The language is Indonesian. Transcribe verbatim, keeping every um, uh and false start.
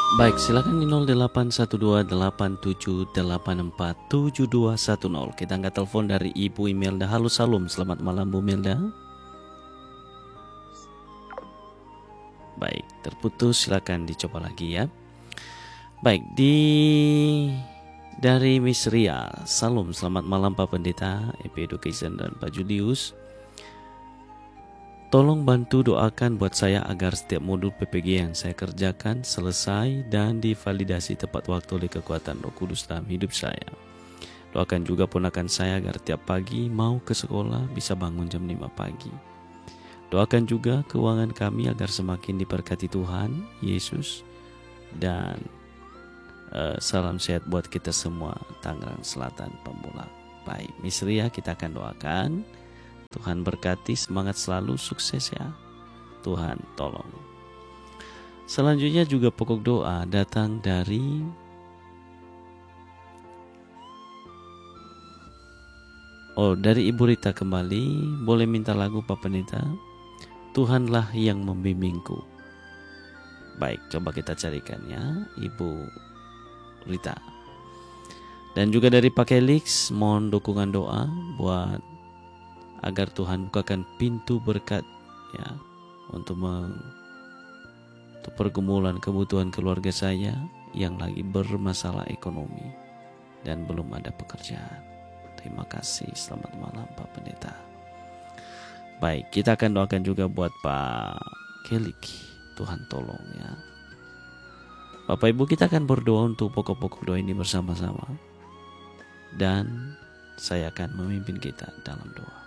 Baik, silakan di nol delapan satu dua delapan tujuh delapan empat tujuh dua satu nol. Kita angkat telepon dari Ibu Imelda. Halo Salam, selamat malam Bu Imelda. Baik, terputus, silakan dicoba lagi ya. Baik, di dari Miss Ria. Salam, selamat malam Pak Pendeta, E P Education dan Pak Julius. Tolong bantu doakan buat saya agar setiap modul P P G yang saya kerjakan selesai dan divalidasi tepat waktu oleh kekuatan Roh Kudus dalam hidup saya. Doakan juga ponakan saya agar tiap pagi mau ke sekolah bisa bangun jam lima pagi. Doakan juga keuangan kami agar semakin diberkati Tuhan Yesus. Dan uh, salam sehat buat kita semua, Tangerang Selatan Pemula. Baik, Miss Ria, kita akan doakan. Tuhan berkati, semangat selalu, sukses ya. Tuhan tolong. Selanjutnya juga pokok doa datang dari Oh, dari Ibu Rita kembali. Boleh minta lagu Pak Pendeta? Tuhanlah yang membimbingku. Baik, coba kita carikan ya, Ibu Rita. Dan juga dari Pak Felix, mohon dukungan doa buat agar Tuhan bukakan pintu berkat ya untuk, meng, untuk pergumulan kebutuhan keluarga saya yang lagi bermasalah ekonomi dan belum ada pekerjaan. Terima kasih. Selamat malam Pak Pendeta. Baik, kita akan doakan juga buat Pak Kelik. Tuhan tolong ya. Bapak Ibu, kita akan berdoa untuk pokok-pokok doa ini bersama-sama. Dan saya akan memimpin kita dalam doa.